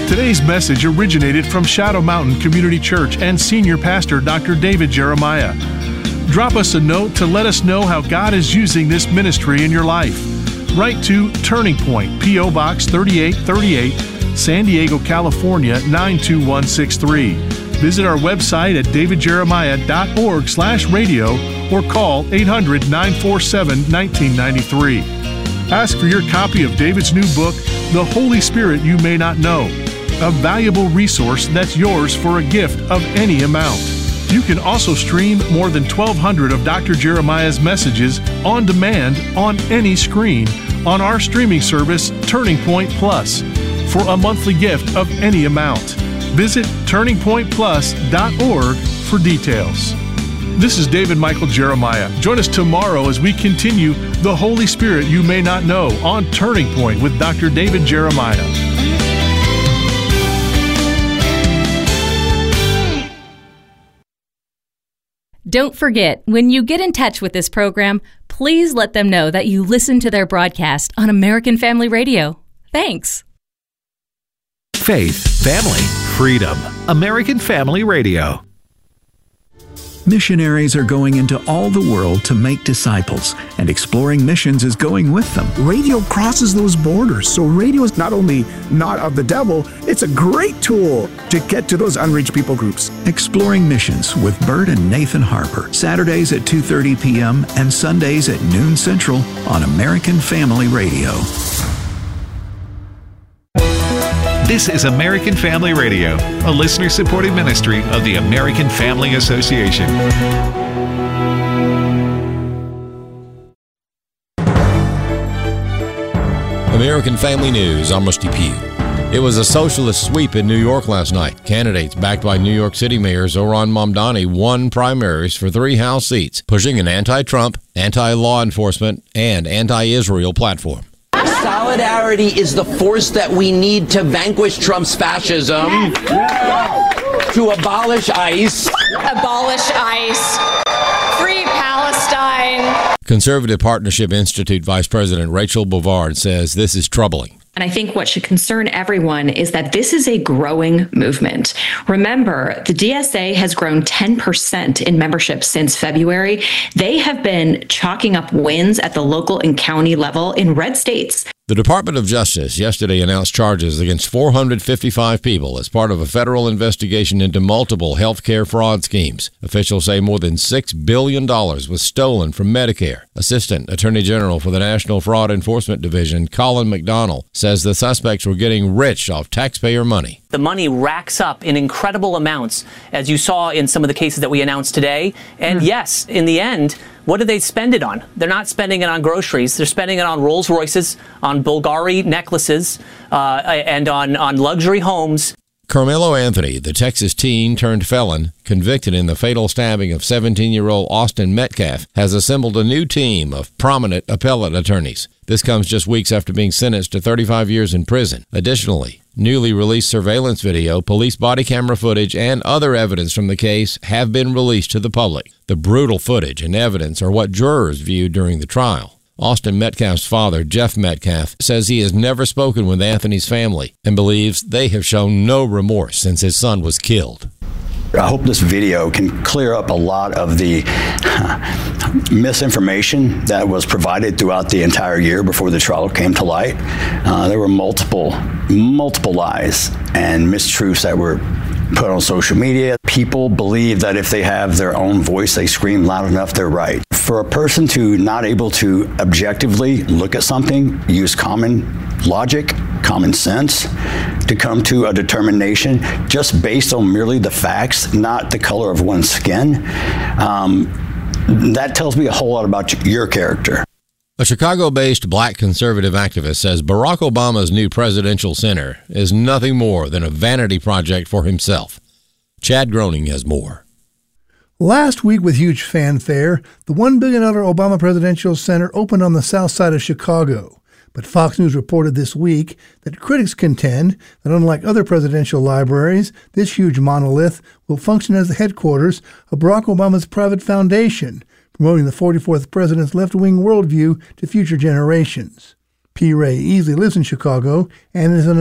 Today's message originated from Shadow Mountain Community Church and Senior Pastor Dr. David Jeremiah. Drop us a note to let us know how God is using this ministry in your life. Write to Turning Point, P.O. Box 3838, San Diego, California 92163. Visit our website at davidjeremiah.org/radio or call 800-947-1993. Ask for your copy of David's new book, The Holy Spirit You May Not Know, a valuable resource that's yours for a gift of any amount. You can also stream more than 1,200 of Dr. Jeremiah's messages on demand on any screen on our streaming service, Turning Point Plus, for a monthly gift of any amount. Visit turningpointplus.org for details. This is David Michael Jeremiah. Join us tomorrow as we continue The Holy Spirit You May Not Know on Turning Point with Dr. David Jeremiah. Don't forget, when you get in touch with this program, please let them know that you listen to their broadcast on American Family Radio. Thanks. Faith, family, freedom. American Family Radio. Missionaries are going into all the world to make disciples, and Exploring Missions is going with them. Radio crosses those borders, so radio is not only not of the devil, it's a great tool to get to those unreached people groups. Exploring Missions with Bert and Nathan Harper, Saturdays at 2:30 p.m. and Sundays at noon Central on American Family Radio. This is American Family Radio, a listener-supported ministry of the American Family Association. American Family News, I'm Rusty Pugh. It was a socialist sweep in New York last night. Candidates backed by New York City Mayor Zohran Mamdani won primaries for 3 House seats, pushing an anti-Trump, anti-law enforcement, and anti-Israel platform. Solidarity is the force that we need to vanquish Trump's fascism, to abolish ICE. Abolish ICE. Free Palestine. Conservative Partnership Institute Vice President Rachel Bovard says this is troubling. And I think what should concern everyone is that this is a growing movement. Remember, the DSA has grown 10% in membership since February. They have been chalking up wins at the local and county level in red states. The Department of Justice yesterday announced charges against 455 people as part of a federal investigation into multiple health care fraud schemes. Officials say more than $6 billion was stolen from Medicare. Assistant Attorney General for the National Fraud Enforcement Division, Colin McDonnell, says the suspects were getting rich off taxpayer money. The money racks up in incredible amounts, as you saw in some of the cases that we announced today. And yes, in the end, what do they spend it on? They're not spending it on groceries. They're spending it on Rolls Royces, on Bulgari necklaces, and on luxury homes. Carmelo Anthony, the Texas teen turned felon, convicted in the fatal stabbing of 17-year-old Austin Metcalf, has assembled a new team of prominent appellate attorneys. This comes just weeks after being sentenced to 35 years in prison. Additionally, newly released surveillance video, police body camera footage, and other evidence from the case have been released to the public. The brutal footage and evidence are what jurors viewed during the trial. Austin Metcalf's father, Jeff Metcalf, says he has never spoken with Anthony's family and believes they have shown no remorse since his son was killed. I hope this video can clear up a lot of the misinformation that was provided throughout the entire year before the trial came to light. There were multiple lies and mistruths that were put on social media. People believe that if they have their own voice, they scream loud enough, they're right. For a person to not able to objectively look at something, use common logic, common sense, to come to a determination just based on merely the facts, not the color of one's skin, that tells me a whole lot about your character. A Chicago-based black conservative activist says Barack Obama's new presidential center is nothing more than a vanity project for himself. Chad Groening has more. Last week, with huge fanfare, the $1 billion Obama Presidential Center opened on the south side of Chicago. But Fox News reported this week that critics contend that unlike other presidential libraries, this huge monolith will function as the headquarters of Barack Obama's private foundation, promoting the 44th president's left-wing worldview to future generations. P. Ray Easley lives in Chicago and is an